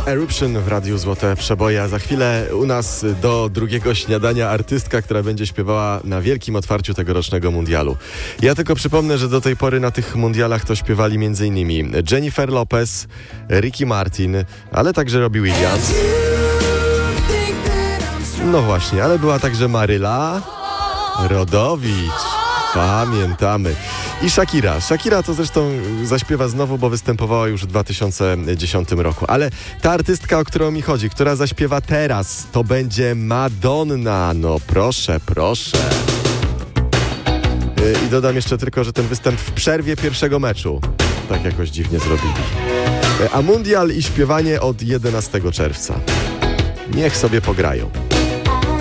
Eruption w Radiu Złote Przeboje. Za chwilę u nas do drugiego śniadania artystka, która będzie śpiewała na wielkim otwarciu tegorocznego mundialu. Ja tylko przypomnę, że do tej pory na tych mundialach to śpiewali m.in. Jennifer Lopez, Ricky Martin, ale także Robbie Williams. No właśnie, ale była także Maryla Rodowicz. Pamiętamy. I Shakira. Shakira to zresztą zaśpiewa znowu, bo występowała już w 2010 roku. Ale ta artystka, o którą mi chodzi, która zaśpiewa teraz, to będzie Madonna. No proszę, proszę. I dodam jeszcze tylko, że ten występ w przerwie pierwszego meczu tak jakoś dziwnie zrobili. A mundial i śpiewanie od 11 czerwca. Niech sobie pograją.